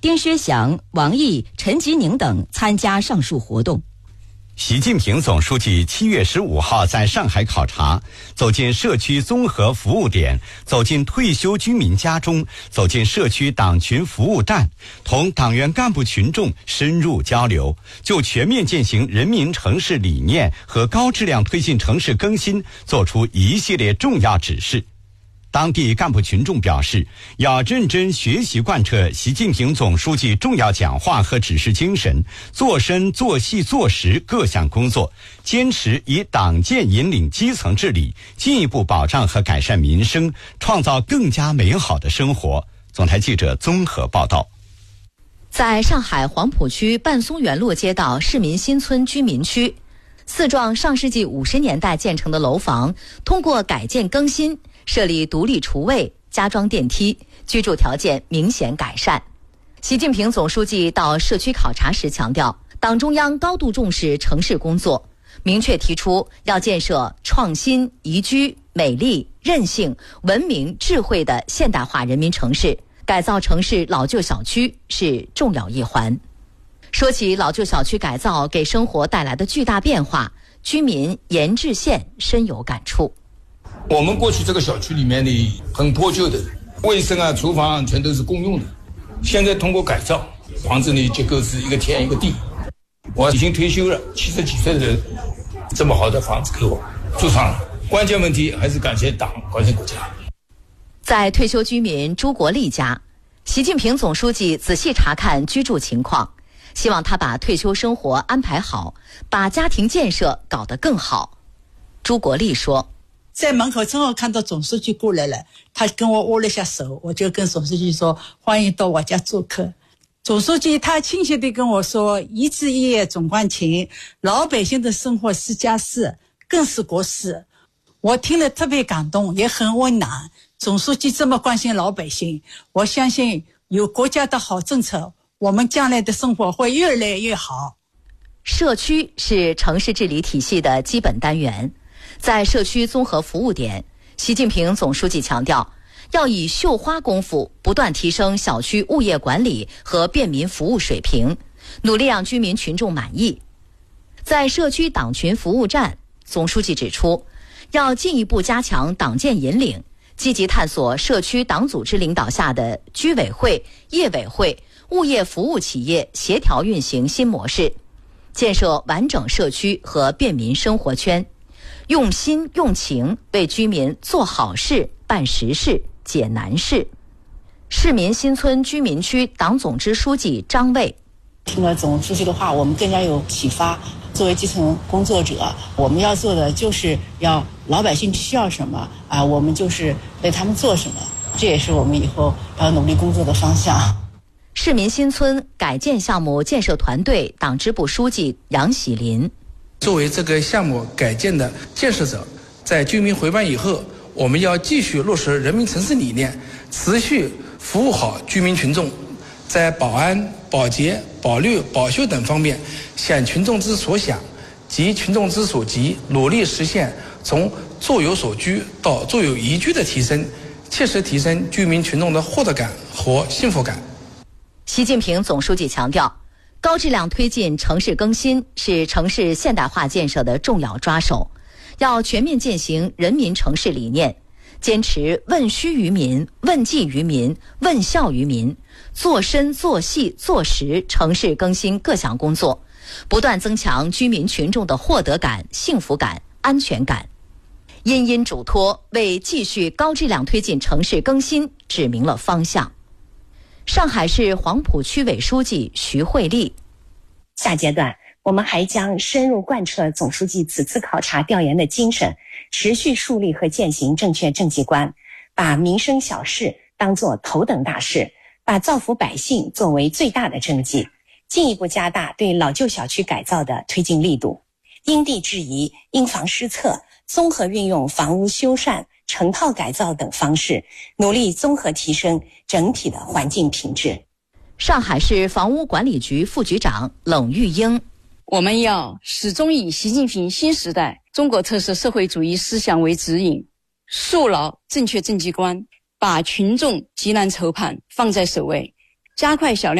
丁薛祥、王毅、陈吉宁等参加上述活动。 习近平总书记7月15号在上海考察，走进社区综合服务点，走进退休居民家中，走进社区党群服务站，同党员干部群众深入交流，就全面践行人民城市理念和高质量推进城市更新作出一系列重要指示。当地干部群众表示，要认真学习贯彻习近平总书记重要讲话和指示精神，做深做细做实各项工作，坚持以党建引领基层治理，进一步保障和改善民生，创造更加美好的生活。总台记者综合报道。 在上海黄浦区半松园路街道市民新村居民区，4幢上世纪50年代建成的楼房通过改建更新，设立独立厨卫，加装电梯，居住条件明显改善。习近平总书记到社区考察时强调，党中央高度重视城市工作，明确提出要建设创新、宜居、美丽、韧性、文明、智慧的现代化人民城市，改造城市老旧小区是重要一环。说起老旧小区改造给生活带来的巨大变化，居民严志宪深有感触。 我们过去这个小区里面的很破旧的，卫生啊、厨房全都是公用的。现在通过改造，房子里结构是一个天一个地。我已经退休了，70几岁的人，这么好的房子给我住上了。关键问题还是感谢党，感谢国家。 在退休居民朱国立家，习近平总书记仔细查看居住情况，希望他把退休生活安排好，把家庭建设搞得更好。朱国立说， 在门口正好看到总书记过来了，他跟我握了下手，我就跟总书记说，欢迎到我家做客。总书记他亲切地跟我说，一枝一叶总关情，老百姓的生活是家事，更是国事。我听了特别感动，也很温暖。总书记这么关心老百姓，我相信有国家的好政策，我们将来的生活会越来越好。 社区是城市治理体系的基本单元，在社区综合服务点，习近平总书记强调，要以绣花功夫不断提升小区物业管理和便民服务水平，努力让居民群众满意。在社区党群服务站，总书记指出，要进一步加强党建引领，积极探索社区党组织领导下的居委会、业委会、物业服务企业协调运行新模式，建设完整社区和便民生活圈，用心用情为居民做好事、办实事、解难事。市民新村居民区党总支书记张卫， 听了总书记的话，我们更加有启发。作为基层工作者，我们要做的就是要老百姓需要什么啊，我们就是为他们做什么，这也是我们以后要努力工作的方向。 市民新村改建项目建设团队党支部书记杨喜林， 作为这个项目改建的建设者，在居民回办以后，我们要继续落实人民城市理念，持续服务好居民群众，在保安、保洁、保绿、保修等方面想群众之所想，急群众之所急，努力实现从作有所居到作有宜居的提升，切实提升居民群众的获得感和幸福感。 习近平总书记强调，高质量推进城市更新是城市现代化建设的重要抓手，要全面践行人民城市理念，坚持问需于民、问计于民、问效于民，做深做细做实城市更新各项工作，不断增强居民群众的获得感、幸福感、安全感。殷殷嘱托，为继续高质量推进城市更新指明了方向。上海市黄浦区委书记徐慧丽， 下阶段我们还将深入贯彻总书记此次考察调研的精神，持续树立和践行正确政绩观，把民生小事当作头等大事，把造福百姓作为最大的政绩，进一步加大对老旧小区改造的推进力度，因地制宜、因房施策，综合运用房屋修缮、成套改造等方式，努力综合提升整体的环境品质。 上海市房屋管理局副局长冷玉英， 我们要始终以习近平新时代中国特色社会主义思想为指引，树牢正确政绩观，把群众急难愁盼放在首位，加快小量